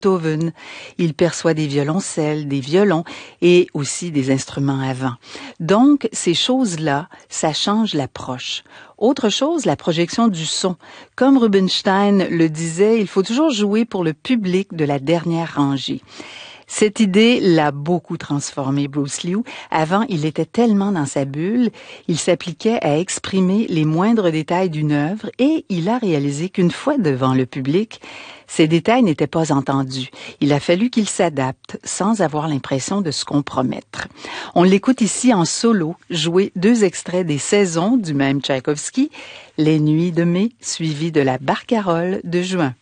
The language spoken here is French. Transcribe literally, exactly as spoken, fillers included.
Beethoven. Il perçoit des violoncelles, des violons et aussi des instruments à vent. Donc, ces choses-là, ça change l'approche. Autre chose, la projection du son. Comme Rubinstein le disait, il faut toujours jouer pour le public de la dernière rangée. Cette idée l'a beaucoup transformé, Bruce Liu. Avant, il était tellement dans sa bulle, il s'appliquait à exprimer les moindres détails d'une œuvre et il a réalisé qu'une fois devant le public, ces détails n'étaient pas entendus. Il a fallu qu'il s'adapte sans avoir l'impression de se compromettre. On l'écoute ici en solo, jouer deux extraits des Saisons du même Tchaïkovski, Les Nuits de mai, suivies de la Barcarolle de juin.